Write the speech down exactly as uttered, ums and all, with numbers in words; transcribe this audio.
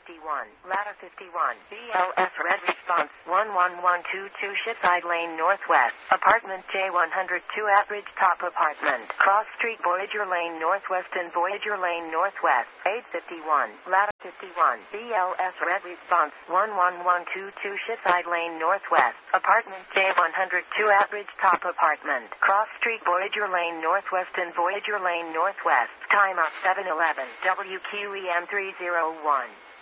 fifty-one, ladder fifty-one, B L S red response, one one one two two Shipside Lane Northwest, apartment J one oh two at Ridgetop Apartment, Cross Street Voyager Lane Northwest and Voyager Lane Northwest, eight fifty-one, ladder fifty-one, B L S red response, one one one two two Shipside Lane Northwest, apartment J one oh two at Ridgetop Apartment, Cross Street Voyager Lane Northwest and Voyager Lane Northwest, time up seven eleven, W Q E M three oh one.